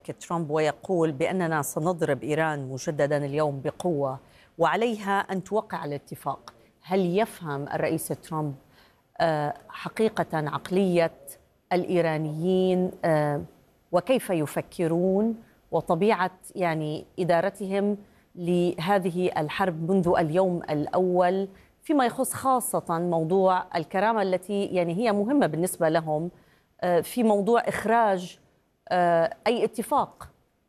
ترامب ويقول بأننا سنضرب إيران مجددا اليوم بقوة وعليها أن توقع الاتفاق. هل يفهم الرئيس ترامب حقيقة عقلية الإيرانيين وكيف يفكرون وطبيعة إدارتهم لهذه الحرب منذ اليوم الأول فيما يخص خاصة موضوع الكرامة التي هي مهمة بالنسبة لهم في موضوع إخراج أي اتفاق؟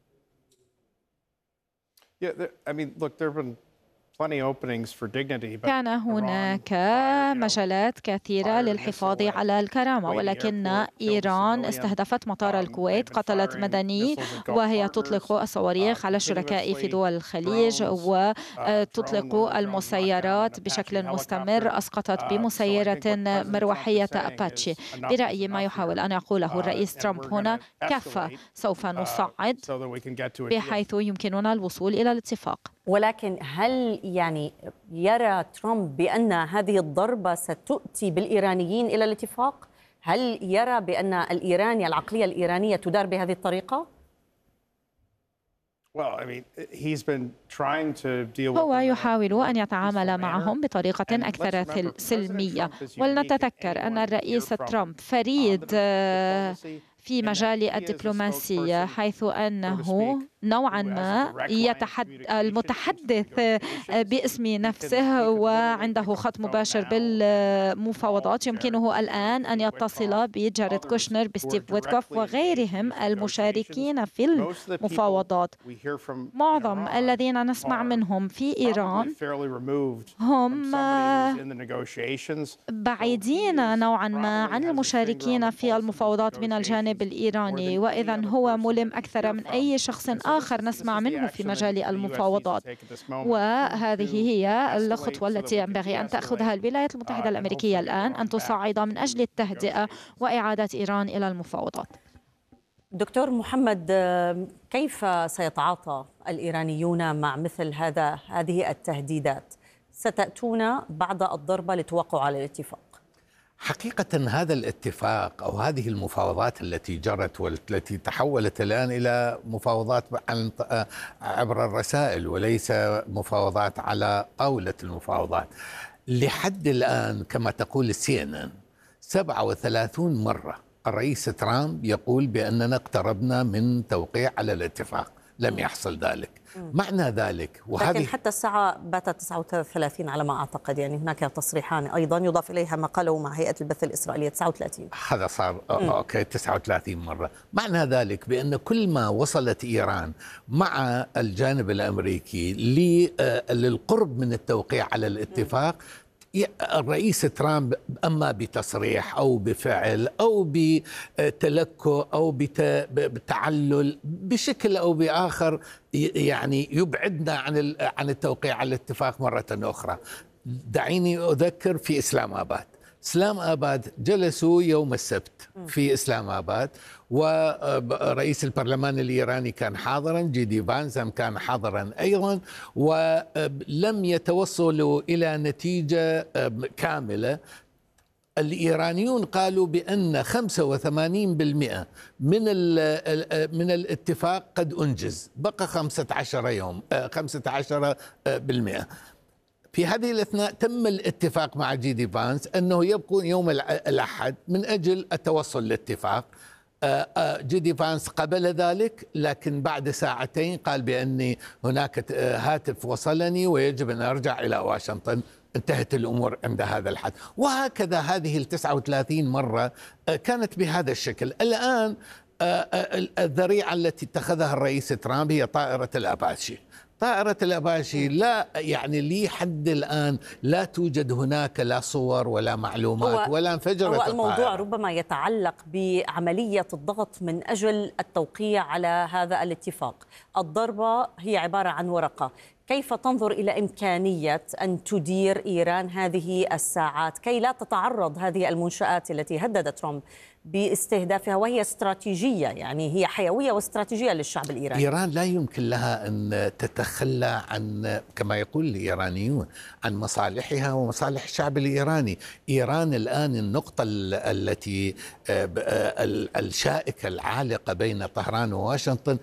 كان هناك مجالات كثيرة للحفاظ على الكرامة، ولكن إيران استهدفت مطار الكويت، قتلت مدني وهي تطلق الصواريخ على الشركاء في دول الخليج وتطلق المسيرات بشكل مستمر. أسقطت بمسيرة مروحية أباتشي. برأيي ما يحاول أن يقوله الرئيس ترامب هنا كفة، سوف نصعد بحيث يمكننا الوصول إلى الاتفاق. ولكن هل يرى ترامب بأن هذه الضربة ستؤتي بالإيرانيين إلى الاتفاق؟ هل يرى بأن العقلية الإيرانية تدار بهذه الطريقة؟ هو يحاول أن يتعامل معهم بطريقة أكثر سلمية، ولنتذكر أن الرئيس ترامب فريد في مجال الدبلوماسية، حيث أنه نوعا ما المتحدث باسم نفسه وعنده خط مباشر بالمفاوضات. يمكنه الآن أن يتصل بجاريد كوشنر، بستيف ويتكوف وغيرهم المشاركين في المفاوضات. معظم الذين نسمع منهم في إيران هم بعيدين نوعا ما عن المشاركين في المفاوضات من الجانب الإيراني، وإذا هو ملم أكثر من أي شخص آخر نسمع منه في مجال المفاوضات. وهذه هي الخطوة التي ينبغي أن تأخذها الولايات المتحدة الأمريكية الآن، أن تصعد من أجل التهدئة وإعادة إيران إلى المفاوضات. دكتور محمد، كيف سيتعاطى الإيرانيون مع مثل هذه التهديدات؟ ستأتون بعد الضربة لتوقعوا على الاتفاق؟ حقيقة هذا الاتفاق أو هذه المفاوضات التي جرت والتي تحولت الآن إلى مفاوضات عبر الرسائل وليس مفاوضات على طاولة المفاوضات، لحد الآن كما تقول CNN 37 مرة الرئيس ترامب يقول بأننا اقتربنا من توقيع على الاتفاق، لم يحصل ذلك. معنى ذلك لكن حتى الساعة باتت 39 على ما أعتقد، هناك تصريحان أيضا يضاف إليها ما قاله مع هيئة البث الإسرائيلية 39. هذا صار أوكي 39 مرة. معنى ذلك بأن كل ما وصلت إيران مع الجانب الأمريكي للقرب من التوقيع على الاتفاق، الرئيس ترامب أما بتصريح أو بفعل أو بتلكؤ أو بتعلل بشكل أو بآخر يبعدنا عن التوقيع على الاتفاق مرة أخرى. دعيني أذكر في إسلام آباد جلسوا يوم السبت في إسلام آباد، ورئيس البرلمان الإيراني كان حاضرا، جيدي فانس كان حاضرا أيضا، ولم يتوصلوا إلى نتيجة كاملة. الإيرانيون قالوا بأن 85% من الاتفاق قد أنجز، بقى 15%. في هذه الأثناء تم الاتفاق مع جيدي فانس أنه يبقى يوم الأحد من أجل التوصل للاتفاق. جيدي فانس قبل ذلك، لكن بعد ساعتين قال بأني هناك هاتف وصلني ويجب أن أرجع إلى واشنطن. انتهت الأمور عند هذا الحد. وهكذا هذه 39 مرة كانت بهذا الشكل. الآن الذريعة التي اتخذها الرئيس ترامب هي طائرة الأباشي لا لي حد الآن لا توجد هناك لا صور ولا معلومات ولا انفجرت الطائرة. الموضوع ربما يتعلق بعملية الضغط من أجل التوقيع على هذا الاتفاق. الضربة هي عبارة عن ورقة. كيف تنظر إلى إمكانية أن تدير إيران هذه الساعات كي لا تتعرض هذه المنشآت التي هدد ترامب باستهدافها، وهي استراتيجية، هي حيوية واستراتيجية للشعب الإيراني؟ إيران لا يمكن لها أن تتخلى عن، كما يقول الإيرانيون، عن مصالحها ومصالح الشعب الإيراني. إيران الآن النقطة التي الشائكة العالقة بين طهران وواشنطن